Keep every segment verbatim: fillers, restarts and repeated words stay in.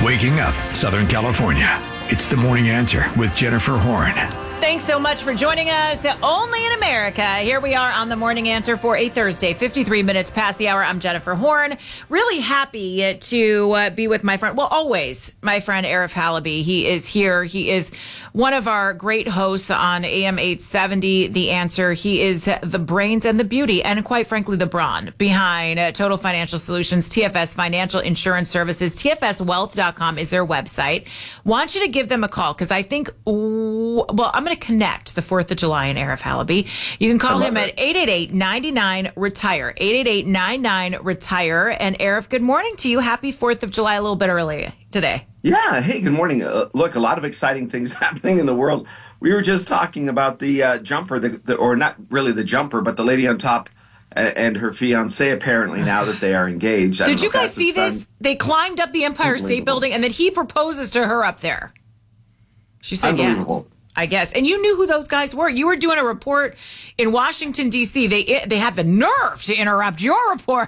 Waking up Southern California. It's the Morning Answer with Jennifer Horn. Thanks so much for joining us. Only in America. Here we are on the Morning Answer for a Thursday, fifty-three minutes past the hour. I'm Jennifer Horn. Really happy to uh, be with my friend. Well, always my friend Arif Halaby. He is here. He is one of our great hosts on A M eight seventy, The Answer. He is the brains and the beauty and, quite frankly, the brawn behind uh, Total Financial Solutions, T F S Financial Insurance Services. T F S wealth dot com is their website. Want you to give them a call because I think, well, I'm going to connect the fourth of July and Arif Halaby. You can call him at eight eight eight, nine nine, retire, eight eight eight, nine nine, retire. And Arif, good morning to you. Happy fourth of July a little bit early today. Yeah. Hey, good morning. Uh, look, a lot of exciting things happening in the world. We were just talking about the uh, jumper, the, the, or not really the jumper, but the lady on top and, and her fiance, apparently, now that they are engaged. I Did you guys see this? They climbed up the Empire State Building and then he proposes to her up there. She said yes. I guess. And you knew who those guys were. You were doing a report in Washington, D C. They they had the nerve to interrupt your report.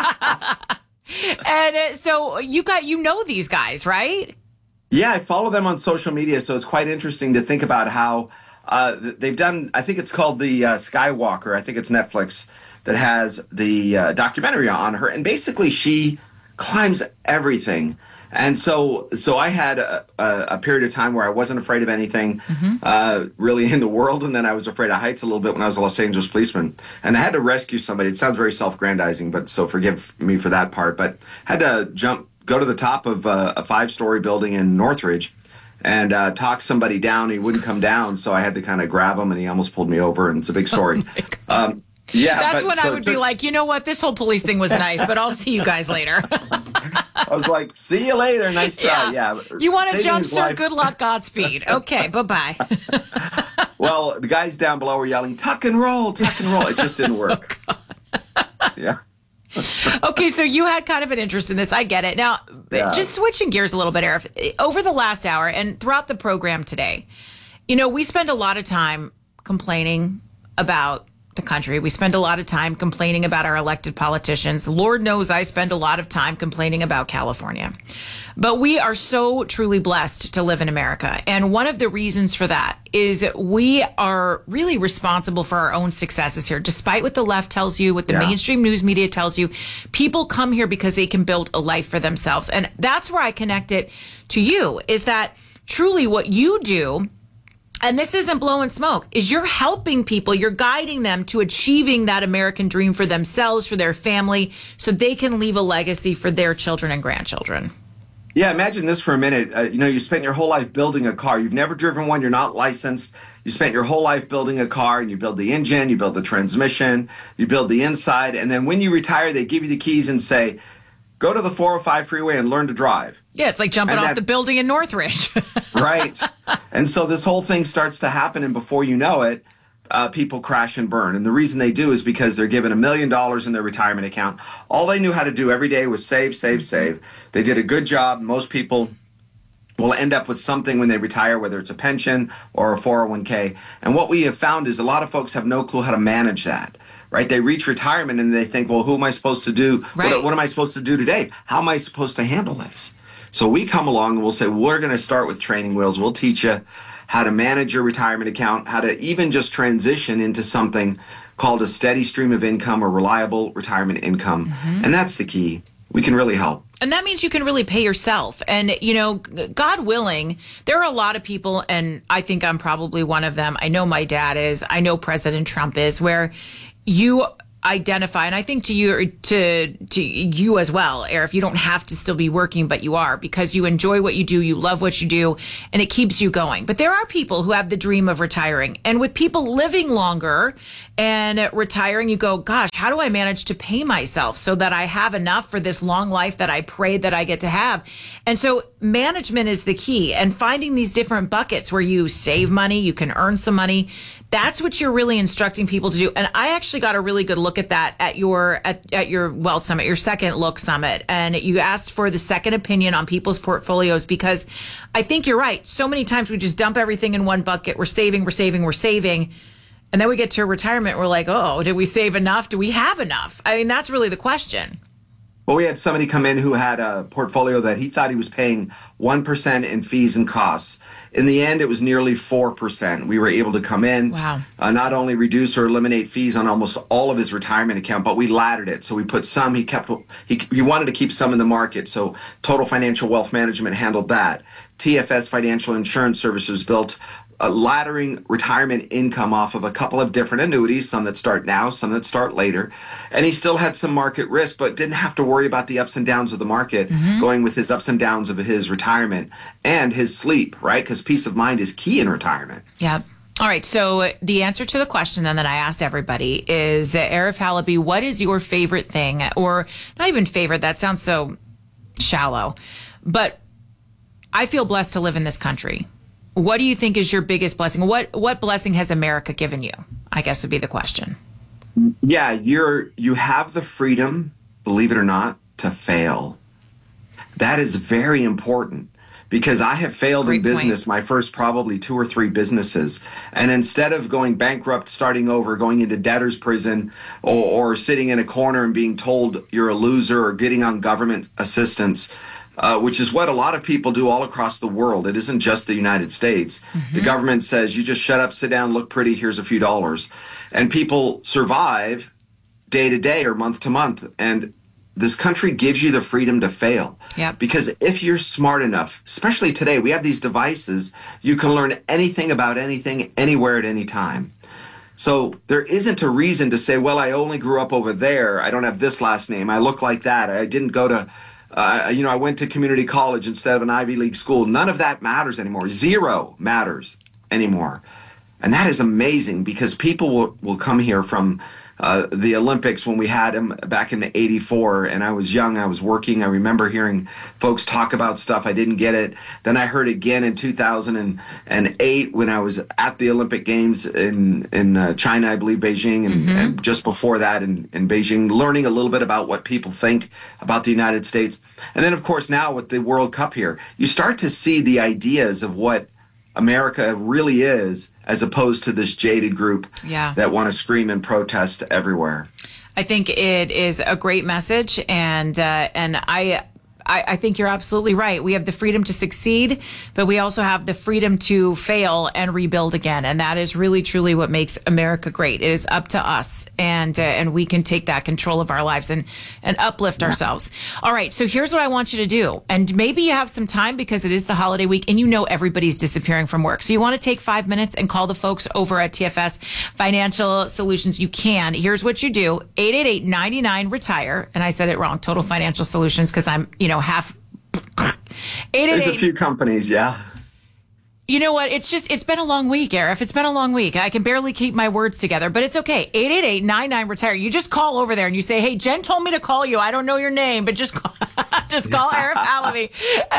And uh, so you got, you know these guys, right? Yeah, I follow them on social media, so it's quite interesting to think about how uh, they've done, I think it's called the uh, Skywalker. I think it's Netflix that has the uh, documentary on her. And basically she climbs everything. And so so I had a, a, a period of time where I wasn't afraid of anything mm-hmm. uh, really in the world. And then I was afraid of heights a little bit when I was a Los Angeles policeman. And I had to rescue somebody. It sounds very self-grandizing, but so forgive me for that part. But had to jump, go to the top of uh, a five-story building in Northridge and uh, talk somebody down. He wouldn't come down, so I had to kind of grab him, and he almost pulled me over. And it's a big story. Oh um, yeah, That's but, when so I would be like, you know what? This whole police thing was nice, but I'll see you guys later. I was like, see you later. Nice try. Yeah. yeah. You want to jump, sir? Life. Good luck. Godspeed. Okay. Bye-bye. Well, the guys down below were yelling, tuck and roll, tuck and roll. It just didn't work. Oh, yeah. Okay. So you had kind of an interest in this. I get it. Now, yeah. Just switching gears a little bit, Arif, over the last hour and throughout the program today, you know, we spend a lot of time complaining about the country. We spend a lot of time complaining about our elected politicians. Lord knows I spend a lot of time complaining about California. But we are so truly blessed to live in America. And one of the reasons for that is we are really responsible for our own successes here. Despite what the left tells you, what the yeah. mainstream news media tells you, people come here because they can build a life for themselves. And that's where I connect it to you, is that truly what you do, and this isn't blowing smoke, is you're helping people, you're guiding them to achieving that American dream for themselves, for their family, so they can leave a legacy for their children and grandchildren. Yeah, imagine this for a minute. Uh, you know, you spent your whole life building a car. You've never driven one. You're not licensed. You spent your whole life building a car, and you build the engine, you build the transmission, you build the inside, and then when you retire, they give you the keys and say, go to the four oh five freeway and learn to drive. Yeah, it's like jumping and off that, the building in Northridge. Right. And so this whole thing starts to happen, and before you know it, uh, people crash and burn. And the reason they do is because they're given a million dollars in their retirement account. All they knew how to do every day was save, save, save. They did a good job. Most people will end up with something when they retire, whether it's a pension or a four oh one k. And what we have found is a lot of folks have no clue how to manage that. Right? They reach retirement and they think, well, who am I supposed to do? Right. What, what am I supposed to do today? How am I supposed to handle this? So we come along and we'll say, we're going to start with training wheels. We'll teach you how to manage your retirement account, how to even just transition into something called a steady stream of income or reliable retirement income. Mm-hmm. And that's the key. We can really help. And that means you can really pay yourself. And, you know, God willing, there are a lot of people, and I think I'm probably one of them. I know my dad is. I know President Trump is, where you identify, and I think to you, to to you as well, Arif, you don't have to still be working, but you are, because you enjoy what you do, you love what you do, and it keeps you going. But there are people who have the dream of retiring, and with people living longer and retiring, you go, gosh, how do I manage to pay myself so that I have enough for this long life that I pray that I get to have? And so management is the key, and finding these different buckets where you save money, you can earn some money. That's what you're really instructing people to do. And I actually got a really good look at that at your at, at your Wealth Summit, your Second Look Summit. And you asked for the second opinion on people's portfolios, because I think you're right. So many times we just dump everything in one bucket. We're saving, we're saving, we're saving. And then we get to retirement. We're like, oh, did we save enough? Do we have enough? I mean, that's really the question. Well, we had somebody come in who had a portfolio that he thought he was paying one percent in fees and costs. In the end, it was nearly four percent. We were able to come in, wow. uh, not only reduce or eliminate fees on almost all of his retirement account, but we laddered it. So we put some, he kept, he, he wanted to keep some in the market. So Total Financial Wealth Management handled that. T F S Financial Insurance Services built a laddering retirement income off of a couple of different annuities, some that start now, some that start later. And he still had some market risk, but didn't have to worry about the ups and downs of the market, mm-hmm. going with his ups and downs of his retirement and his sleep, right? Because peace of mind is key in retirement. Yeah. All right. So the answer to the question then that I asked everybody is, uh, Arif Halaby, what is your favorite thing? Or not even favorite, that sounds so shallow. But I feel blessed to live in this country. What do you think is your biggest blessing? What what blessing has America given you? I guess would be the question. Yeah, you're you have the freedom, believe it or not, to fail. That is very important because I have failed Great in business, point. my first probably two or three businesses. And instead of going bankrupt, starting over, going into debtor's prison, or, or sitting in a corner and being told you're a loser or getting on government assistance, Uh, which is what a lot of people do all across the world. It isn't just the United States. Mm-hmm. The government says, you just shut up, sit down, look pretty, here's a few dollars. And people survive day to day or month to month. And this country gives you the freedom to fail. Yep. Because if you're smart enough, especially today, we have these devices, you can learn anything about anything, anywhere at any time. So there isn't a reason to say, well, I only grew up over there. I don't have this last name. I look like that. I didn't go to... Uh, you know, I went to community college instead of an Ivy League school. None of that matters anymore. Zero matters anymore. And that is amazing because people will, will come here from uh, the Olympics when we had them back in the eighty-four. And I was young. I was working. I remember hearing folks talk about stuff. I didn't get it. Then I heard again in two thousand eight when I was at the Olympic Games in, in uh, China, I believe, Beijing, and, mm-hmm. and just before that in, in Beijing, learning a little bit about what people think about the United States. And then, of course, now with the World Cup here, you start to see the ideas of what America really is, as opposed to this jaded group yeah. that want to scream and protest everywhere. I think it is a great message, and uh, and I, I I think you're absolutely right. We have the freedom to succeed, but we also have the freedom to fail and rebuild again, and that is really truly what makes America great. It is up to us, and uh, and we can take that control of our lives and and uplift yeah. ourselves. All right, so here's what I want you to do, and maybe you have some time because it is the holiday week, and you know everybody's disappearing from work, so you want to take five minutes and call the folks over at T F S Financial Solutions. You can. Here's what you do: eight eight eight, nine nine, retire, and I said it wrong. Total Financial Solutions, because I'm you know half. eight eight eight There's a few companies, yeah. You know what? It's just, it's been a long week, Arif. It's been a long week. I can barely keep my words together, but it's okay. eight eight eight, nine nine, retire. You just call over there and you say, hey, Jen told me to call you. I don't know your name, but just call, just call Arif Halaby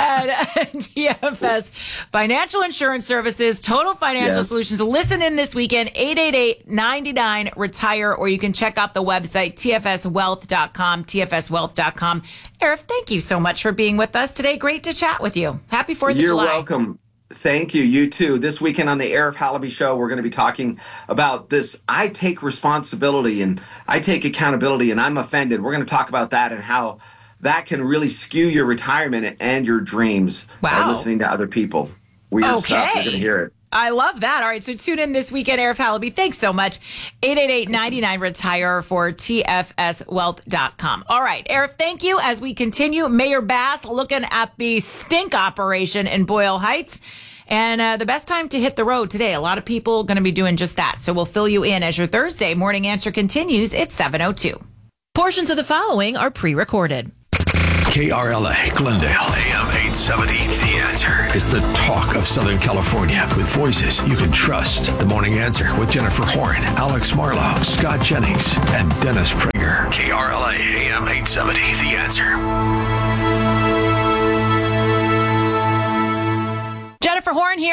at T F S Financial Insurance Services, Total Financial yes. Solutions. Listen in this weekend, eight eight eight, nine nine, retire, or you can check out the website, T F S wealth dot com, T F S wealth dot com. Arif, thank you so much for being with us today. Great to chat with you. Happy fourth of You're July. You're welcome. Thank you. You too. This weekend on the Arif Halaby Show, we're going to be talking about this. I take responsibility and I take accountability and I'm offended. We're going to talk about that and how that can really skew your retirement and your dreams wow. by listening to other people. Weird okay. stuff. You're going to hear it. I love that. All right, so tune in this weekend, Arif Halaby. Thanks so much. eight eight eight, nine nine, retire for T F S wealth dot com. All right, Arif, thank you. As we continue, Mayor Bass looking at the stink operation in Boyle Heights. And uh, the best time to hit the road today. A lot of people going to be doing just that. So we'll fill you in as your Thursday morning answer continues. It's seven oh two. Portions of the following are pre-recorded. K R L A, Glendale, A M eight seventy. The Answer is the talk of Southern California with voices you can trust. The Morning Answer with Jennifer Horn, Alex Marlowe, Scott Jennings, and Dennis Prager. K R L A, A M eight seventy. The Answer. Jennifer Horn here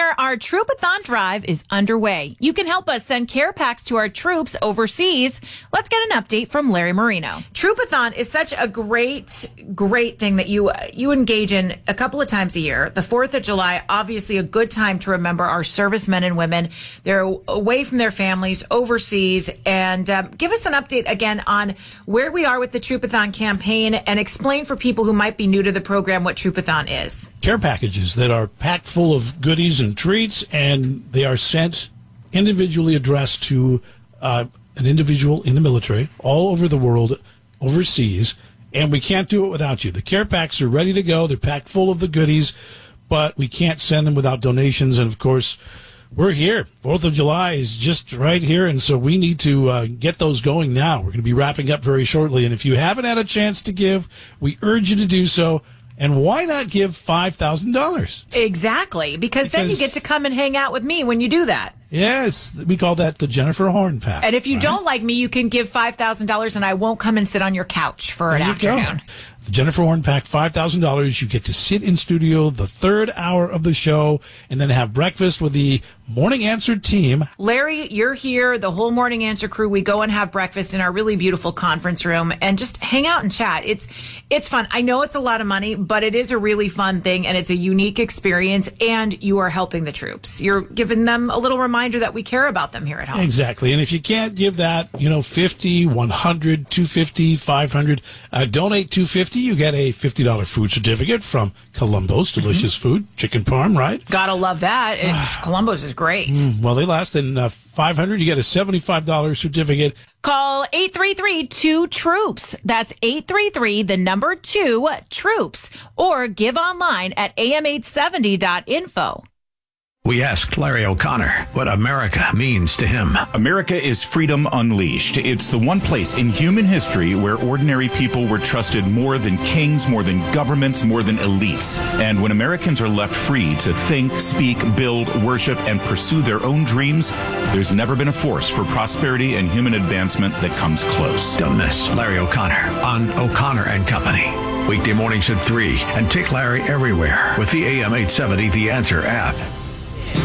Listener, our Troopathon drive is underway. You can help us send care packs to our troops overseas. Let's get an update from Larry Marino. Troopathon is such a great, great thing that you you engage in a couple of times a year. The fourth of July, obviously a good time to remember our servicemen and women. They're away from their families overseas. And um, give us an update again on where we are with the Troopathon campaign and explain for people who might be new to the program what Troopathon is. Care packages that are packed full of goodies and treats, and they are sent individually addressed to uh, an individual in the military all over the world, overseas, and we can't do it without you. The care packs are ready to go. They're packed full of the goodies, but we can't send them without donations, and of course, we're here. fourth of July is just right here, and so we need to uh, get those going now. We're going to be wrapping up very shortly, and if you haven't had a chance to give, we urge you to do so. And why not give five thousand dollars? Exactly, because, because then you get to come and hang out with me when you do that. Yes, we call that the Jennifer Horn Pack. And if you right? don't like me, you can give five thousand dollars and I won't come and sit on your couch for there an you afternoon. Go. The Jennifer Horn Pack, five thousand dollars. You get to sit in studio the third hour of the show and then have breakfast with the Morning Answer team. Larry, you're here, the whole Morning Answer crew. We go and have breakfast in our really beautiful conference room and just hang out and chat. It's it's fun. I know it's a lot of money, but it is a really fun thing, and it's a unique experience, and you are helping the troops. You're giving them a little reminder that we care about them here at home. Exactly. And if you can't give that, you know, fifty, one hundred, two hundred fifty, five hundred, uh, donate two hundred fifty. You get a fifty dollars food certificate from Columbo's Delicious mm-hmm. Food, chicken parm, right? Gotta love that. It, Columbo's is great. Mm, well, they last. Then uh, five hundred dollars, you get a seventy-five dollars certificate. Call eight three three, two, troops. That's eight three three, the number two, troops. Or give online at A M eight seventy dot info. We asked Larry O'Connor what America means to him. America is freedom unleashed. It's the one place in human history where ordinary people were trusted more than kings, more than governments, more than elites. And when Americans are left free to think, speak, build, worship, and pursue their own dreams, there's never been a force for prosperity and human advancement that comes close. Don't miss Larry O'Connor on O'Connor and Company. Weekday mornings at three, and take Larry everywhere with the A M eight seventy The Answer app.